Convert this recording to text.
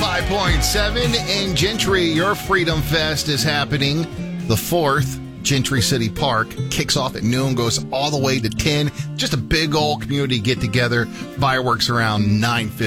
105.7 in Gentry. Your Freedom Fest is happening the 4th. Gentry City Park kicks off at noon, goes all the way to 10. Just a big old community get-together. Fireworks around 9:50.